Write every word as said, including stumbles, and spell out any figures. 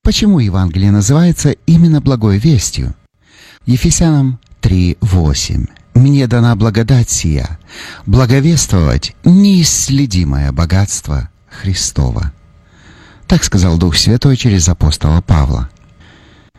Почему Евангелие называется именно благой вестью? Ефесянам три восемь. «Мне дана благодать сия, благовествовать неисследимое богатство Христова». Так сказал Дух Святой через апостола Павла.